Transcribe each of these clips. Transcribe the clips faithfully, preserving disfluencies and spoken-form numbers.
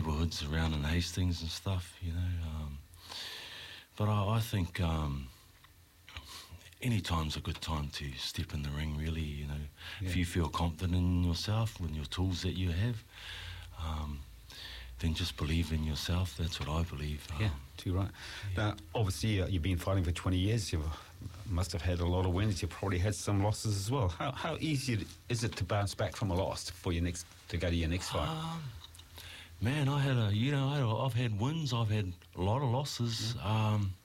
neighbourhoods around in Hastings and stuff, you know. Um, but I, I think um, any time's a good time to step in the ring, really, you know. Yeah. If you feel confident in yourself with your tools that you have, um, then just believe in yourself. That's what I believe. Yeah, Um, too right. yeah. Now, obviously, uh, you've been fighting for twenty years. You must have had a lot of wins. You've probably had some losses as well. How how easy is it to bounce back from a loss for your next to go to your next fight? Um, man, I had a, you know, I had a, I've had wins, I've had a lot of losses. Mm. Um,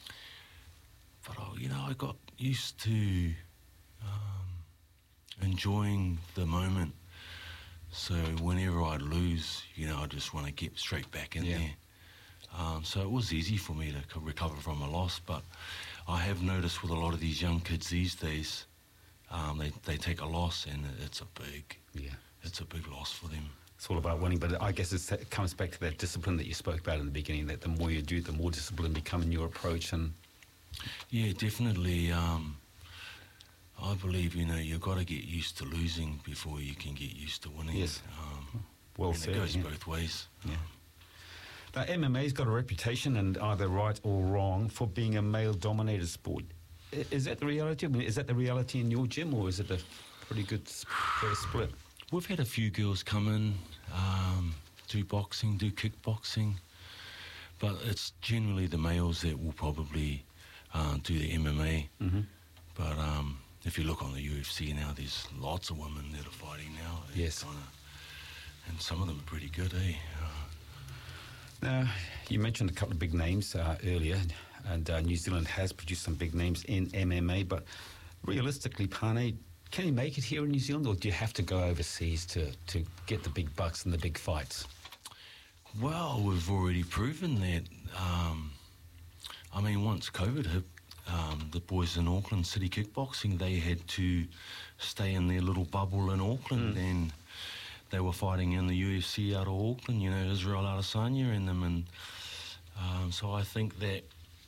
but, I, you know, I got used to um, enjoying the moment. So whenever I'd lose, you know, I just want to get straight back in Yeah. there. Um, so it was easy for me to co- recover from a loss, but I have noticed with a lot of these young kids these days, um, they, they take a loss and it's a big, Yeah. it's a big loss for them. It's all about winning, but I guess it's, it comes back to that discipline that you spoke about in the beginning, that the more you do, the more disciplined become in your approach. And Yeah, definitely. Um, I believe, you know, you've got to get used to losing before you can get used to winning. Yes. Um, well and said. it goes yeah. both ways. Yeah. Now, M M A's got a reputation, and either right or wrong, for being a male-dominated sport. I- Is that the reality? I mean, is that the reality in your gym, or is it a pretty good s- fair split? We've had a few girls come in, um, do boxing, do kickboxing, but it's generally the males that will probably uh, do the M M A. Mm-hmm. But um, if you look on the U F C now, there's lots of women that are fighting now. It's Yes. kinda, and some of them are pretty good, eh? Uh, Now, you mentioned a couple of big names uh, earlier, and uh, New Zealand has produced some big names in M M A, but realistically, Pane, can you make it here in New Zealand, or do you have to go overseas to, to get the big bucks and the big fights? Well, we've already proven that. Um, I mean, once COVID hit, um, the boys in Auckland, City Kickboxing, they had to stay in their little bubble in Auckland, Mm. and they were fighting in the U F C out of Auckland, you know, Israel Adesanya in them. And um, so I think that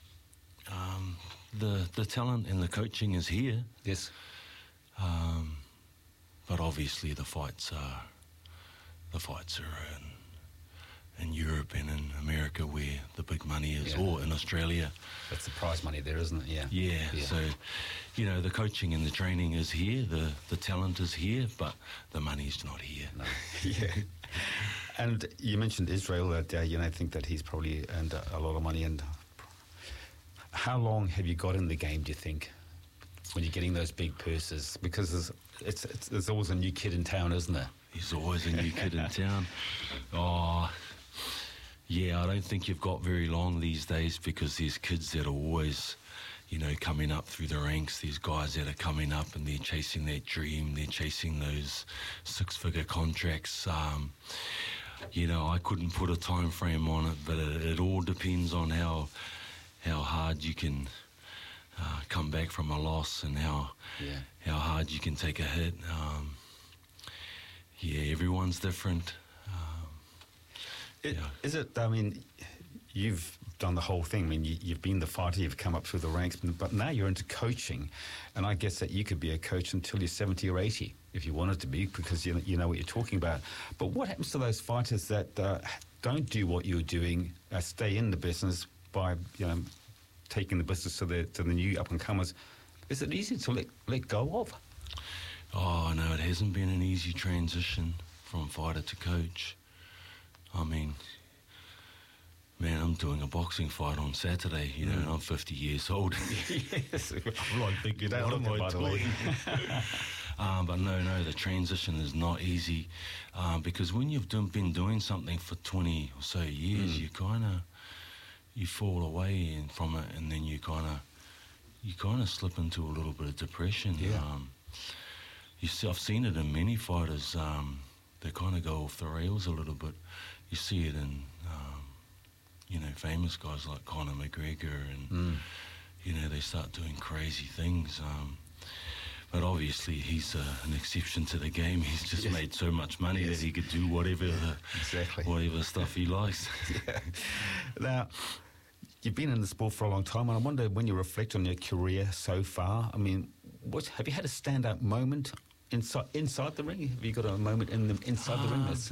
um, the the talent and the coaching is here. Yes. Um, but obviously the fights are the fights are in, in Europe and in America where the big money is, Yeah. or in Australia. That's the prize money there, isn't it? Yeah. Yeah, Yeah. so, you know, the coaching and the training is here, the, the talent is here, but the money's not here. No. Yeah. And you mentioned Israel, that uh, you know, I think that he's probably earned a, a lot of money. And how long have you got in the game, do you think, when you're getting those big purses? Because there's, it's, it's, there's always a new kid in town, isn't there? There's always a new kid in town. Oh, yeah, I don't think you've got very long these days, because there's kids that are always, you know, coming up through the ranks. There's guys that are coming up and they're chasing that dream. They're chasing those six-figure contracts. Um, you know, I couldn't put a time frame on it, but it, it all depends on how how hard you can uh, come back from a loss, and how Yeah. how hard you can take a hit. Um, yeah, everyone's different. Um, It, Yeah. Is it, I mean, you've done the whole thing. I mean, you, you've been the fighter, you've come up through the ranks, but now you're into coaching. And I guess that you could be a coach until you're seventy or eighty, if you wanted to be, because you, you know what you're talking about. But what happens to those fighters that uh, don't do what you're doing, uh, stay in the business by, you know, taking the business to the, to the new up-and-comers? Is it easy to let, let go of? Oh, no, it hasn't been an easy transition from fighter to coach. I mean, man, I'm doing a boxing fight on Saturday, you know, Mm. and I'm fifty years old. Yes. I'm like thinking, Don't what look am it, I by the way. doing? um, but no, no, the transition is not easy, um, because when you've done, been doing something for twenty or so years, Mm. you kind of, you fall away and from it, and then you kind of, you kind of slip into a little bit of depression. Yeah. Um, you see, I've seen it in many fighters. Um, they kind of go off the rails a little bit. You see it in, um, you know, famous guys like Conor McGregor, and Mm. you know, they start doing crazy things. Um, but obviously, he's uh, an exception to the game. He's just Yes. made so much money Yes. that he could do whatever, the, Exactly. whatever stuff he likes. Yeah. Now, you've been in the sport for a long time, and I wonder, when you reflect on your career so far, I mean, what have you had a standout moment inside inside the ring? Have you got a moment in the inside the ring Um, that's